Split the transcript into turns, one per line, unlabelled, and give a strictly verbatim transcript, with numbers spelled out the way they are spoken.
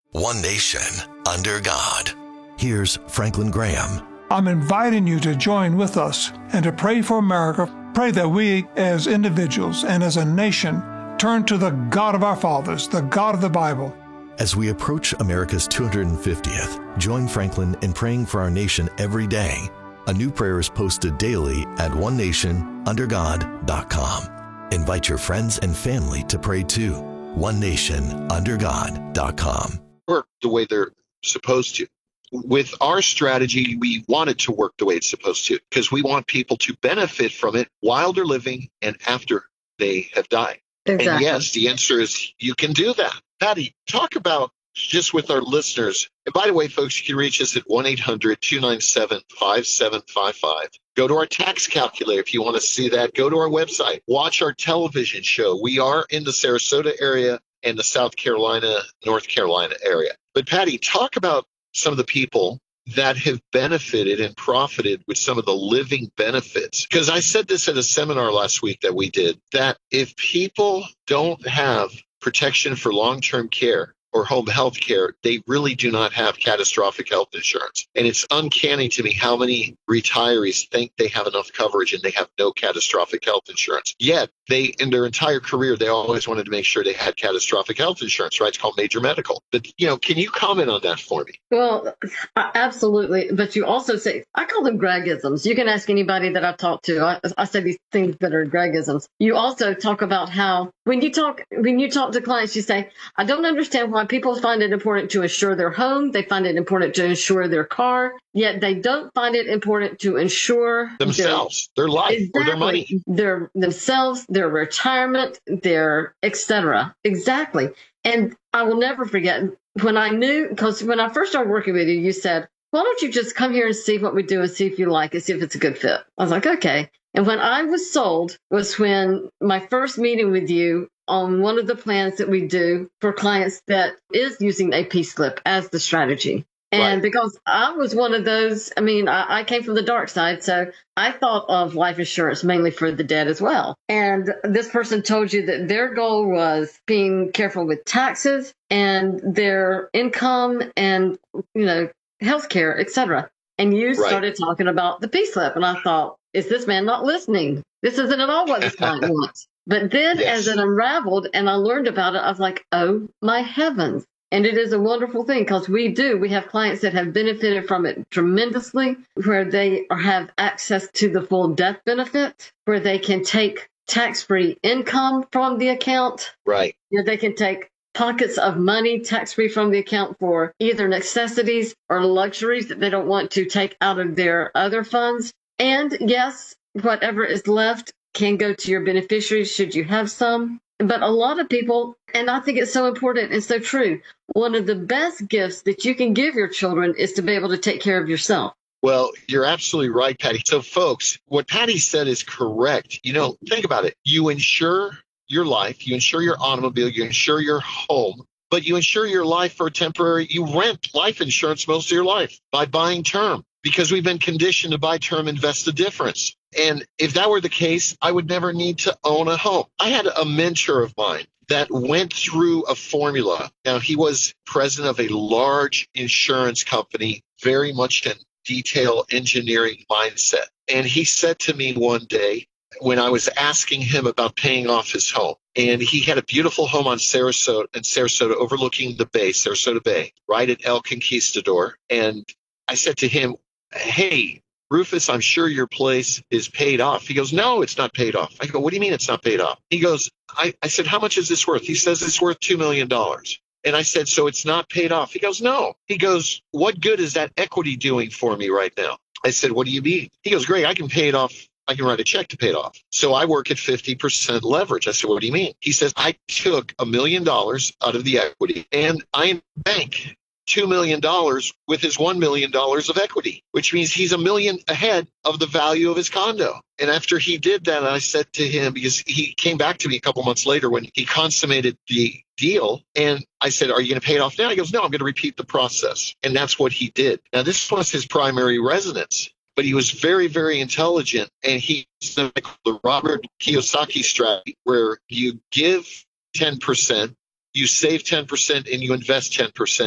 One nation under God. Here's Franklin Graham.
I'm inviting you to join with us and to pray for America. Pray that we as individuals and as a nation turn to the God of our fathers, the God of the Bible.
As we approach America's two hundred fiftieth, join Franklin in praying for our nation every day. A new prayer is posted daily at one nation under god dot com. Invite your friends and family to pray too. one nation under god dot com.
Work the way they're supposed to. With our strategy, we want it to work the way it's supposed to because we want people to benefit from it while they're living and after they have died.
Exactly.
And yes, the answer is you can do that. Patty, talk about just with our listeners. And by the way, folks, you can reach us at one eight hundred two nine seven five seven five five. Go to our tax calculator if you want to see that. Go to our website. Watch our television show. We are in the Sarasota area and the South Carolina, North Carolina area. But Patty, talk about some of the people that have benefited and profited with some of the living benefits. Because I said this at a seminar last week that we did, that if people don't have protection for long-term care or home health care, they really do not have catastrophic health insurance. And it's uncanny to me how many retirees think they have enough coverage and they have no catastrophic health insurance. Yet, they, in their entire career, they always wanted to make sure they had catastrophic health insurance, right? It's called major medical. But, you know, can you comment on that for me?
Well, absolutely. But you also say, I call them Gregisms. You can ask anybody that I've talked to. I, I say these things that are Gregisms. You also talk about how when you talk, when you talk to clients, you say, I don't understand why people find it important to insure their home. They find it important to insure their car, yet they don't find it important to insure
themselves, their, their life,
exactly,
or their money,
their themselves, their retirement, their et cetera. Exactly. And I will never forget when I knew, because when I first started working with you, you said, why don't you just come here and see what we do and see if you like it, see if it's a good fit. I was like, okay. And when I was sold was when my first meeting with you on one of the plans that we do for clients that is using a P-slip as the strategy. And right. Because I was one of those, I mean, I, I came from the dark side, so I thought of life insurance mainly for the dead as well. And this person told you that their goal was being careful with taxes and their income and, you know, healthcare, et cetera. And you right. started talking about the P-slip. And I thought, is this man not listening? This isn't at all what this client wants. But then yes. as it unraveled and I learned about it, I was like, oh, my heavens. And it is a wonderful thing because we do. We have clients that have benefited from it tremendously, where they have access to the full death benefit, where they can take tax-free income from the account.
Right.
You know, they can take pockets of money tax-free from the account for either necessities or luxuries that they don't want to take out of their other funds. And yes, whatever is left can go to your beneficiaries should you have some. But a lot of people, and I think it's so important and so true, one of the best gifts that you can give your children is to be able to take care of yourself.
Well, you're absolutely right, Patty. So, folks, what Patty said is correct. You know, think about it. You insure your life, you insure your automobile, you insure your home, but you insure your life for a temporary, you rent life insurance most of your life by buying term because we've been conditioned to buy term, invest the difference. And if that were the case, I would never need to own a home. I had a mentor of mine that went through a formula. Now, he was president of a large insurance company, very much in detail engineering mindset. And he said to me one day when I was asking him about paying off his home, and he had a beautiful home on Sarasota, in Sarasota overlooking the bay, Sarasota Bay, right at El Conquistador. And I said to him, hey, Rufus, I'm sure your place is paid off. He goes, no, it's not paid off. I go, what do you mean it's not paid off? He goes, I, I said, how much is this worth? He says it's worth two million dollars. And I said, so it's not paid off? He goes, no. He goes, what good is that equity doing for me right now? I said, what do you mean? He goes, Greg, I can pay it off. I can write a check to pay it off. So I work at fifty percent leverage. I said, what do you mean? He says, I took a million dollars out of the equity and I bank two million dollars with his one million dollars of equity, which means he's a million ahead of the value of his condo. And after he did that, I said to him, because he came back to me a couple months later when he consummated the deal, and I said, are you going to pay it off now? He goes, no, I'm going to repeat the process. And that's what he did. Now, this was his primary residence, but he was very, very intelligent. And he used the Robert Kiyosaki strategy, where you give ten percent, you save ten percent, and you invest ten percent.